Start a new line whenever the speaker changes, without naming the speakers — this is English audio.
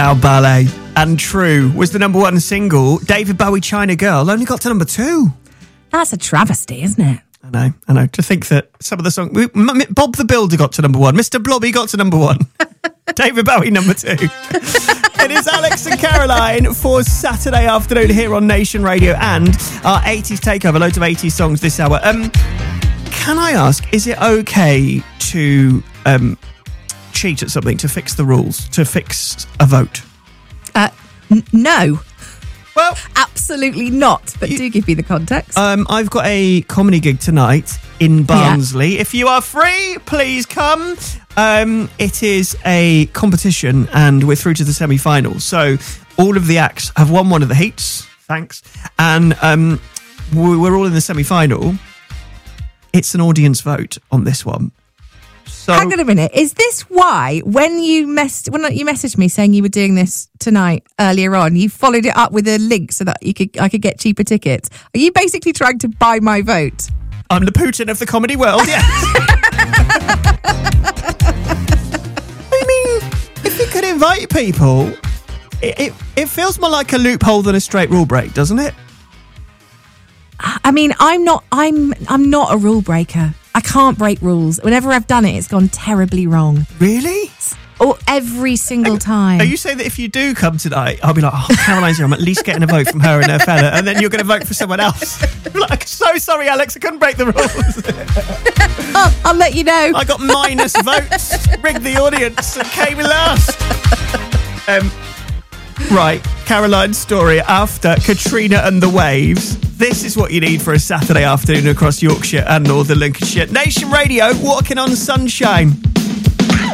Our Ballet and True was the number one single. David Bowie, China Girl, only got to number 2.
That's a travesty, isn't it?
I know. To think that some of the songs... Bob the Builder got to number 1. Mr. Blobby got to number 1. David Bowie, number 2. It is Alex and Caroline for Saturday afternoon here on Nation Radio and our 80s takeover. Loads of 80s songs this hour. Can I ask, is it okay to cheat at something, to fix the rules, to fix a vote?
No.
Well,
absolutely not. But do give me the context.
I've got a comedy gig tonight in Barnsley. Yeah. If you are free, please come. It is a competition and we're through to the semi-finals. So all of the acts have won one of the heats. Thanks. And we're all in the semi-final. It's an audience vote on this one. So,
hang on a minute. Is this why when you messaged me saying you were doing this tonight earlier on, you followed it up with a link so that I could get cheaper tickets? Are you basically trying to buy my vote?
I'm the Putin of the comedy world, yes. I mean, if you could invite people, it feels more like a loophole than a straight rule break, doesn't it?
I mean, I'm not a rule breaker. I can't break rules. Whenever I've done it, it's gone terribly wrong.
Really?
Or every single time.
Are you saying that if you do come tonight, I'll be like, oh, Caroline's here, I'm at least getting a vote from her and her fella, and then you're going to vote for someone else? I'm like, so sorry, Alex, I couldn't break the rules.
I'll let you know.
I got minus votes, rigged the audience, and came last. Right, Caroline's story after Katrina and the waves. This is what you need for a Saturday afternoon across Yorkshire and Northern Lincolnshire. Nation Radio, walking on sunshine.